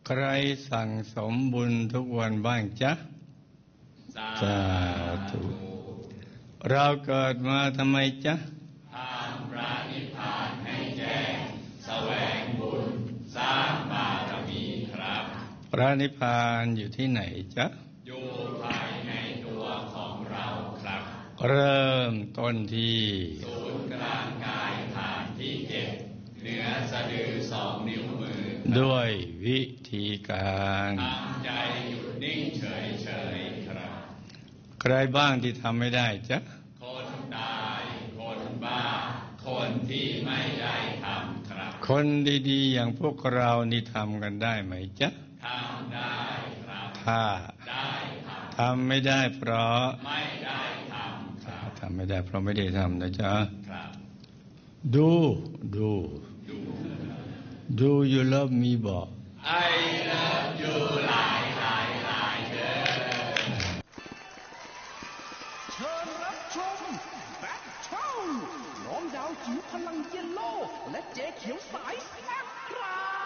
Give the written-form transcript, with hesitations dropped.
ใครสั่งสมบุญทุกวันบ้างจ๊ะสาธุเราเกิดมาทำไมจ๊ะทำพระนิพพานให้แจ้งแสวงบุญสร้างบารมีครับพระนิพพานอยู่ที่ไหนจ๊ะอยู่ภายในตัวของเราครับเริ่มต้นที่ศูนย์กลางกายฐานที่7เหนือสะดือ2 นิ้วมือด้วยวิธีการทำใจหยุดนิ่งเฉยๆครับใครบ้างที่ทำไม่ได้จ๊ะคนตายคนบ้าคนที่ไม่ได้ทำครับคนดีๆอย่างพวกเรานี่ทำกันได้ไหมจ๊ะทำได้ครับถ้าได้ทำไม่ได้เพราะไม่ได้ทำครับทำไม่ได้เพราะไม่ได้ทำนะจ๊ะครับดู you love me บอก I love you หลายเด้อเชิญรับชมแบ็คเทิลน้องดาวจิ๋วพลังเยลโล่และเจ๊เขียวสายแซ่บครับ